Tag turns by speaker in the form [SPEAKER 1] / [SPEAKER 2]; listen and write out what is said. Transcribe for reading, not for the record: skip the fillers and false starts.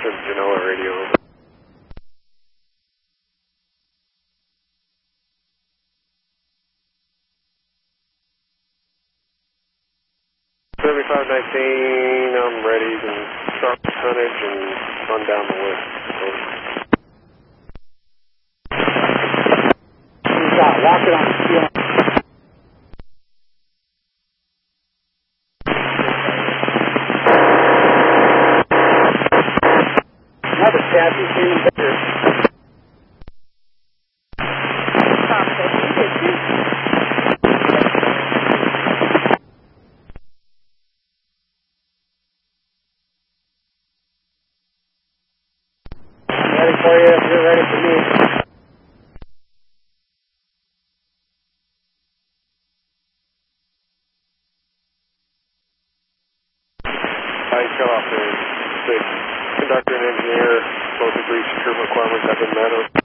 [SPEAKER 1] Western Genoa radio. 7519, I'm ready. You can start the tonnage and run down the list.
[SPEAKER 2] He's got walk it on the field. Another chassis came better. Ready for you if you're ready for me.
[SPEAKER 1] Cut off there. The conductor and engineer both agree security requirements have been met.